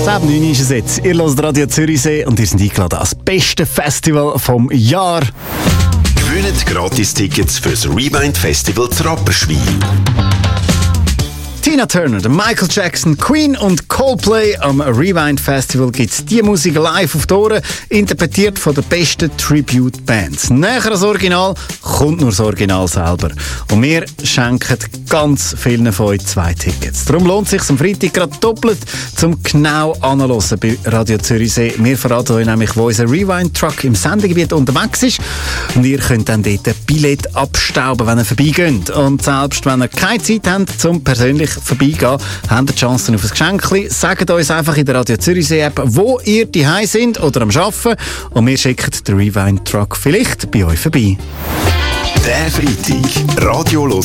7:09 ist es jetzt. Ihr hört Radio Zürichsee und ihr seid eingeladen als beste Festival vom Jahr. Gewinnt Gratis-Tickets fürs Rewind Festival zu Rapperswil. Tina Turner, Michael Jackson, Queen und Coldplay. Am Rewind Festival gibt es die Musik live auf die Ohren, interpretiert von den besten Tribute-Bands. Näher ans Original kommt nur das Original selber. Und wir schenken ganz vielen von euch 2 Tickets. Darum lohnt es sich am Freitag gerade doppelt, zum genau anzuhören bei Radio Zürichsee. Wir verraten euch nämlich, wo unser Rewind-Truck im Sendegebiet unterwegs ist. Und ihr könnt dann dort ein Billett abstauben, wenn ihr vorbeigeht. Und selbst wenn ihr keine Zeit habt, zum persönlich vorbeigehen, habt ihr die Chance auf ein Geschenk. Sagt uns einfach in der Radio Zürichsee App, wo ihr daheim sind oder am Arbeiten, und wir schicken den Rewind Truck vielleicht bei euch vorbei. Der Freitag, Radio hören